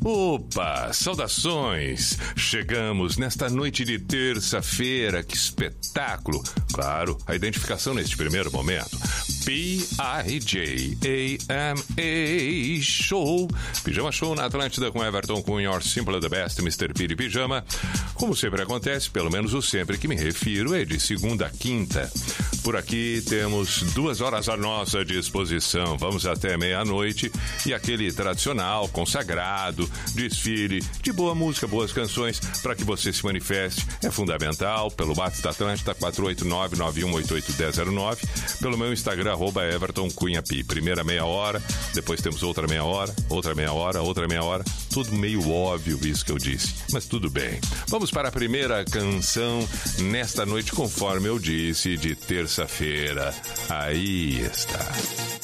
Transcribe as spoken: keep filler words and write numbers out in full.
Opa, saudações! Chegamos nesta noite de terça-feira, que espetáculo! Claro, a identificação neste primeiro momento. P I J A M A Show. Pijama Show na Atlântida com Everton Cunha, Your Simple the Best, mister P de Pijama. Como sempre acontece, pelo menos o sempre que me refiro é de segunda a quinta. Por aqui temos duas horas à nossa disposição. Vamos até meia-noite e aquele tradicional, consagrado, desfile de boa música, boas canções para que você se manifeste. É fundamental pelo WhatsApp da Atlântida quatro oito nove, nove um oito oito, um zero zero nove, pelo meu Instagram, arroba Everton Cunha Pi. Primeira meia hora, depois temos outra meia hora, outra meia hora, outra meia hora. Tudo meio óbvio isso que eu disse, mas tudo bem. Vamos para a primeira canção nesta noite, conforme eu disse, de terça-feira. Aí está.